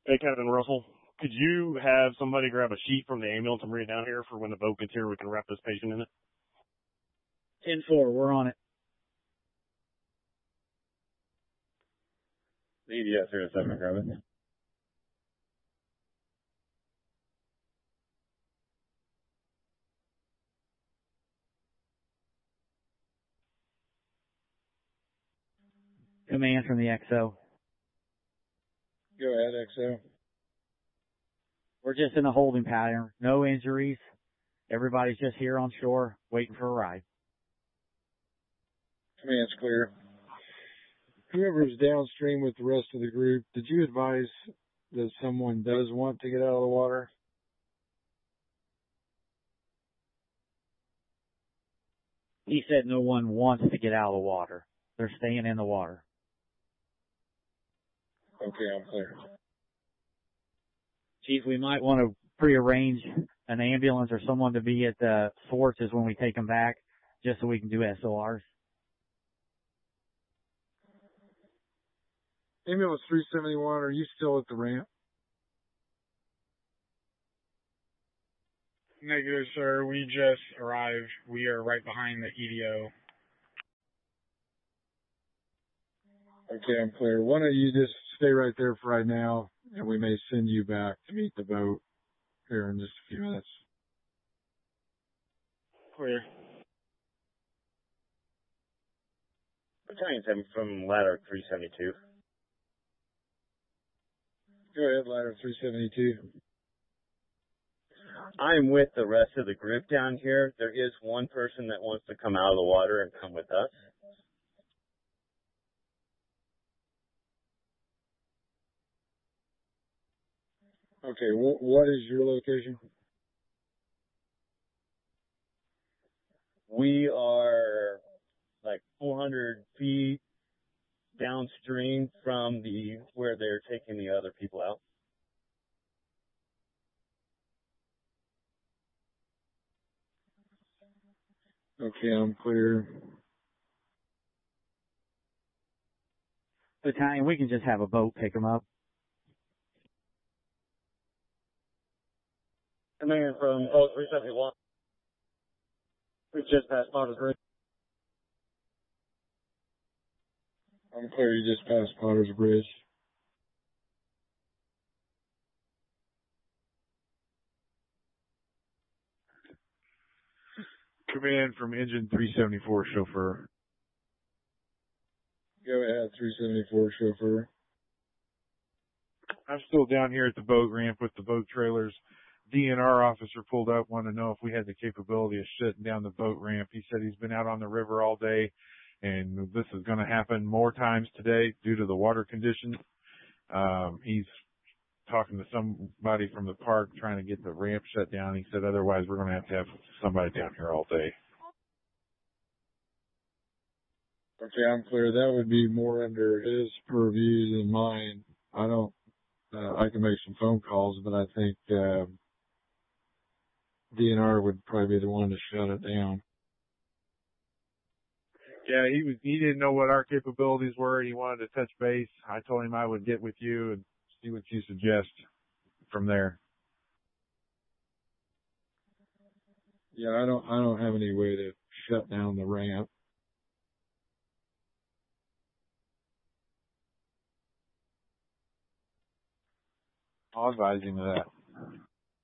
Hey, Captain Russell, could you have somebody grab a sheet from the ambulance and bring it down here for when the boat gets here we can wrap this patient in it? 10-4, we're on it. The EDS here at 7, grab it. Command from the XO. Go ahead, XO. We're just in a holding pattern. No injuries. Everybody's just here on shore waiting for a ride. Command's clear. Whoever's downstream with the rest of the group, did you advise that someone does want to get out of the water? He said no one wants to get out of the water. They're staying in the water. Okay, I'm clear. Chief, we might want to prearrange an ambulance or someone to be at the Swartz's when we take them back, just so we can do SORs. Ambulance 371, are you still at the ramp? Negative, sir. We just arrived. We are right behind the EDO. Okay, I'm clear. Why don't you just stay right there for right now, and we may send you back to meet the boat here in just a few minutes. Clear. Battalion 7 from ladder 372. Go ahead, ladder 372. I'm with the rest of the group down here. There is one person that wants to come out of the water and come with us. Okay, what is your location? We are like 400 feet downstream from where they're taking the other people out. Okay, I'm clear. Battalion, we can just have a boat pick them up. Command from 371. We just passed Potter's Bridge. I'm clear, you just passed Potter's Bridge. Command from engine 374, chauffeur. Go ahead, 374, chauffeur. I'm still down here at the boat ramp with the boat trailers. DNR officer pulled up, wanted to know if we had the capability of shutting down the boat ramp. He said he's been out on the river all day, and this is going to happen more times today due to the water conditions. He's talking to somebody from the park trying to get the ramp shut down. He said otherwise we're going to have somebody down here all day. Okay, I'm clear. That would be more under his purview than mine. I can make some phone calls, but I think DNR would probably be the one to shut it down. Yeah, he didn't know what our capabilities were. He wanted to touch base. I told him I would get with you and see what you suggest from there. Yeah, I don't have any way to shut down the ramp. I'll advise him of that.